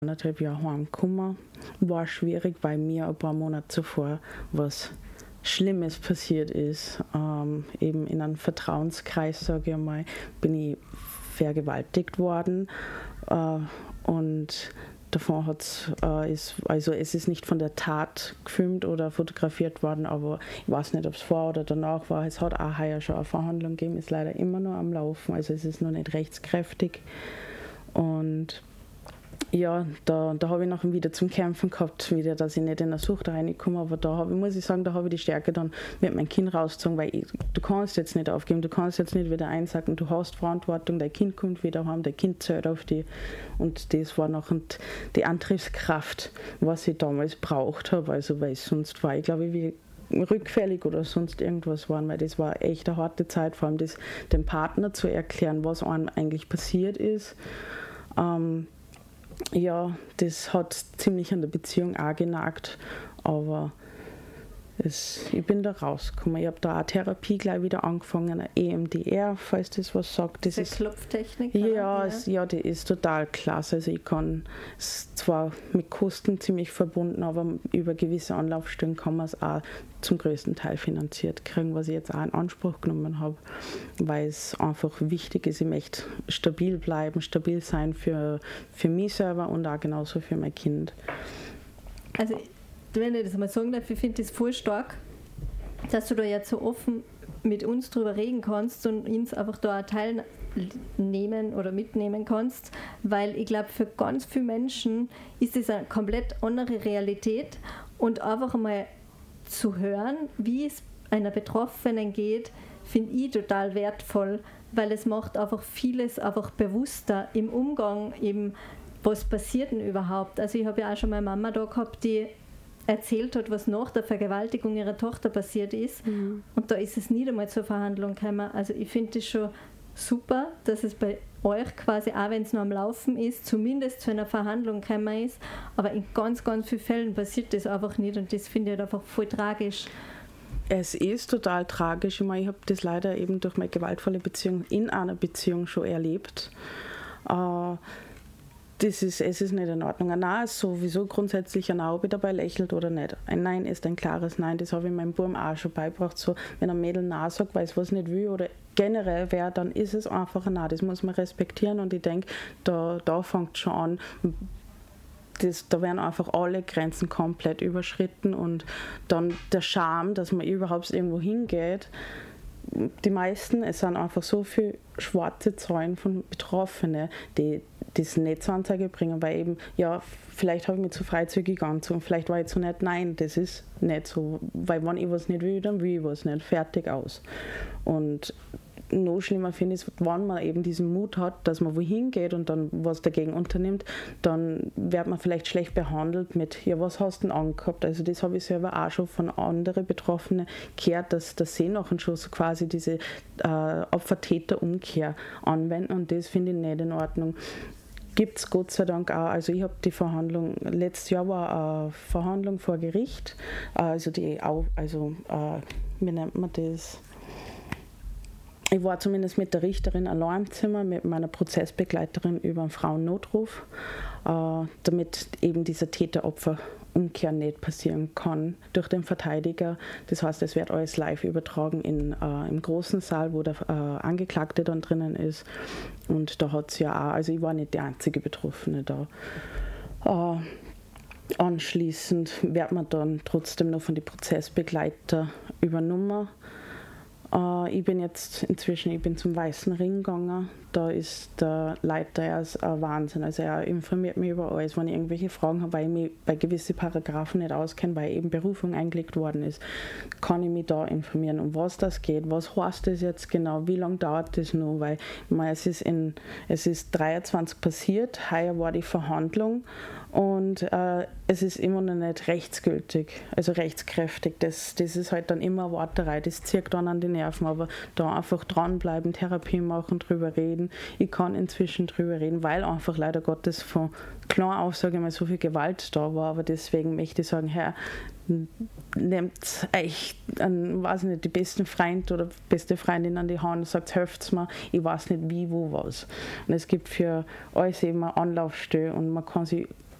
1,5 Jahre heimgekommen. War schwierig, weil mir ein paar Monate zuvor was Schlimmes passiert ist. Eben in einem Vertrauenskreis, sage ich mal, bin ich vergewaltigt worden. Und davon es ist nicht von der Tat gefilmt oder fotografiert worden, aber ich weiß nicht, ob es vor oder danach war. Es hat auch heuer schon eine Verhandlung gegeben, ist leider immer noch am Laufen, also es ist noch nicht rechtskräftig. Und ja, da habe ich nachher wieder zum Kämpfen gehabt, wieder, dass ich nicht in eine Sucht reinkomme, aber muss ich sagen, da habe ich die Stärke dann mit meinem Kind rausgezogen, weil du kannst jetzt nicht aufgeben, du kannst jetzt nicht wieder einsacken, du hast Verantwortung, dein Kind kommt wieder heim, dein Kind zählt auf dich und das war nachher die Antriebskraft, was ich damals braucht habe, also weil sonst war ich, glaube ich, wie rückfällig oder sonst irgendwas waren, weil das war echt eine harte Zeit, vor allem das dem Partner zu erklären, was einem eigentlich passiert ist. Ja, das hat ziemlich an der Beziehung auch genagt, aber ich bin da rausgekommen. Ich habe da auch Therapie gleich wieder angefangen, eine EMDR, falls das was sagt. Das ist Klopftechnik? Ja, die ist total klasse. Also ich kann es zwar mit Kosten ziemlich verbunden, aber über gewisse Anlaufstellen kann man es auch zum größten Teil finanziert kriegen, was ich jetzt auch in Anspruch genommen habe, weil es einfach wichtig ist. Ich möchte stabil bleiben, stabil sein für mich selber und auch genauso für mein Kind. Also wenn ich das mal sagen darf, ich finde das voll stark, dass du da jetzt so offen mit uns drüber reden kannst und uns einfach da teilnehmen oder mitnehmen kannst, weil ich glaube, für ganz viele Menschen ist das eine komplett andere Realität und einfach mal zu hören, wie es einer Betroffenen geht, finde ich total wertvoll, weil es macht einfach vieles einfach bewusster im Umgang, eben was passiert denn überhaupt. Also ich habe ja auch schon meine Mama da gehabt, die erzählt hat, was nach der Vergewaltigung ihrer Tochter passiert ist. Mhm. Und da ist es nicht einmal zur Verhandlung gekommen. Also ich finde es schon super, dass es bei euch quasi, auch wenn es noch am Laufen ist, zumindest zu einer Verhandlung gekommen ist. Aber in ganz, ganz vielen Fällen passiert das einfach nicht und das finde ich halt einfach voll tragisch. Es ist total tragisch. Ich meine, ich habe das leider eben durch meine gewaltvolle Beziehung in einer Beziehung schon erlebt. Es ist nicht in Ordnung. Ein Nein ist sowieso grundsätzlich ein Nein, ob ich dabei lächelt oder nicht. Ein Nein ist ein klares Nein. Das habe ich meinem Buben auch schon beigebracht. So, wenn ein Mädel Nein sagt, weil es was nicht will oder generell wäre, dann ist es einfach ein Nein. Das muss man respektieren und ich denke, da fängt es schon an. Da werden einfach alle Grenzen komplett überschritten und dann der Charme, dass man überhaupt irgendwo hingeht. Die meisten, es sind einfach so viele schwarze Zahlen von Betroffenen, die das nicht zur Anzeige bringen, weil eben, ja, vielleicht habe ich mich zu freizügig angezogen, vielleicht war ich zu nett. Nein, das ist nicht so, weil wenn ich was nicht will, dann will ich was nicht, fertig aus. Und noch schlimmer finde ich es, wenn man eben diesen Mut hat, dass man wohin geht und dann was dagegen unternimmt, dann wird man vielleicht schlecht behandelt mit, ja, was hast du denn angehabt? Also das habe ich selber auch schon von anderen Betroffenen gehört, dass sie nachher schon so quasi diese Opfer-Täter-Umkehr anwenden und das finde ich nicht in Ordnung. Gibt es Gott sei Dank auch, also ich habe die Verhandlung, letztes Jahr war eine Verhandlung vor Gericht, wie nennt man das? Ich war zumindest mit der Richterin allein im Zimmer, mit meiner Prozessbegleiterin über einen Frauennotruf, damit eben dieser Täter-Opfer-Umkehr nicht passieren kann durch den Verteidiger. Das heißt, es wird alles live übertragen im großen Saal, wo der Angeklagte dann drinnen ist. Und da hat es ja auch, also ich war nicht die einzige Betroffene da. Anschließend wird man dann trotzdem noch von den Prozessbegleiter übernommen. Ich bin jetzt inzwischen zum Weißen Ring gegangen. Da ist der Leiter, er ist ein Wahnsinn. Also er informiert mich über alles, wenn ich irgendwelche Fragen habe, weil ich mich bei gewissen Paragraphen nicht auskenne, weil eben Berufung eingelegt worden ist, kann ich mich da informieren, um was das geht, was heißt das jetzt genau, wie lange dauert das noch, weil es ist 23 passiert, heuer war die Verhandlung und es ist immer noch nicht rechtsgültig, also rechtskräftig. Das ist halt dann immer eine Warterei, das zieht dann an die Nerven, aber da einfach dranbleiben, Therapie machen, drüber reden. Ich kann inzwischen drüber reden, weil einfach leider Gottes von kleiner Aussage mal so viel Gewalt da war, aber deswegen möchte ich sagen, Herr, nehmt euch die besten Freund oder beste Freundin an die Hand und sagt, helft's mir, ich weiß nicht wie, wo, was. Und es gibt für alles eben eine Anlaufstelle und man kann sich